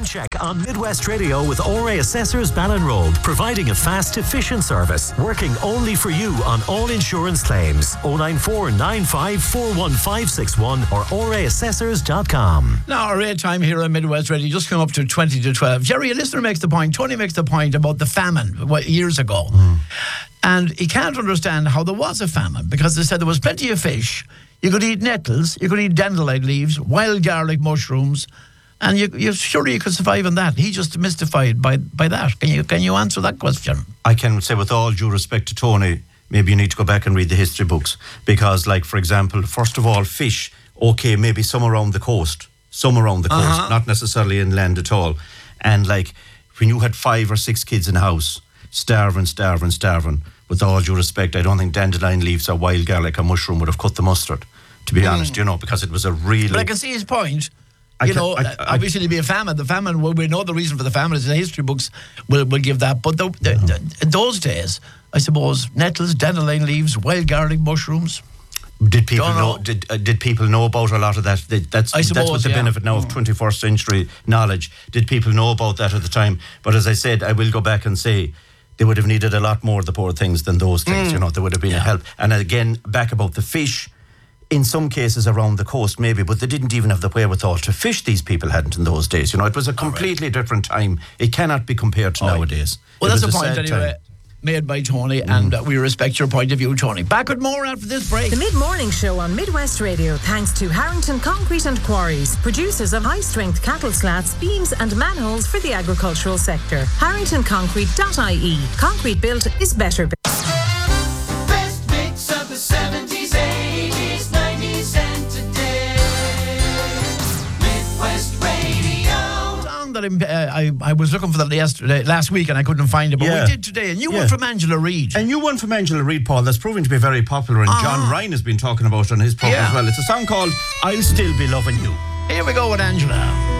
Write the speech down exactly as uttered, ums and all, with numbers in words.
check on Midwest Radio with O R A Assessors Ballinroad, providing a fast, efficient service, working only for you on all insurance claims. oh nine four nine five four one five six one or o r a assessors dot com. Now, our rate time here on Midwest Radio just come up to twenty to twelve. Jerry, a listener makes the point, Tony makes the point about the famine what, years ago. Mm. And he can't understand how there was a famine because they said there was plenty of fish. You could eat nettles, you could eat dandelion leaves, wild garlic mushrooms, and you, you surely you could survive on that. He just mystified by by that. Can you can you answer that question? I can say with all due respect to Tony, maybe you need to go back and read the history books because, like, for example, first of all, fish, okay, maybe some around the coast, some around the coast, uh-huh. not necessarily inland at all. And, like, when you had five or six kids in the house, starving, starving, starving, with all due respect, I don't think dandelion leaves or wild garlic or mushroom would have cut the mustard, to be mm. honest, you know, because it was a really... But I can see his point. I you can, know, I, I, obviously there'll be a famine. The famine, well, we know the reason for the famine is the history books will, will give that. But the, the, the, in those days, I suppose, nettles, dandelion leaves, wild garlic, mushrooms... Did people know. know? Did uh, did people know about a lot of that? Did, that's I suppose, that's what the yeah. benefit now of twenty-first century knowledge. Did people know about that at the time? But as I said, I will go back and say they would have needed a lot more of the poor things than those things. Mm. You know, there would have been yeah. a help. And again, back about the fish. In some cases around the coast, maybe, but they didn't even have the wherewithal to fish. These people hadn't in those days. You know, it was a completely right. different time. It cannot be compared to oh, nowadays. Well, it that's a point anyway. Time. Made by Tony, mm. and uh, we respect your point of view, Tony. Back with more after this break. The Mid-Morning Show on Midwest Radio, thanks to Harrington Concrete and Quarries, producers of high-strength cattle slats, beams and manholes for the agricultural sector. harrington concrete dot I E. Concrete built is better built. Best mix of the seventies, eighties, nineties and today. Midwest Radio. That uh, I, I was looking for that yesterday, last week, and I couldn't find it, but yeah. we did today. A new yeah. one from Angela Reid. A new one from Angela Reid, Paul, that's proving to be very popular, and uh-huh. John Ryan has been talking about it on his program yeah. as well. It's a song called I'll Still Be Loving You. Here we go with Angela.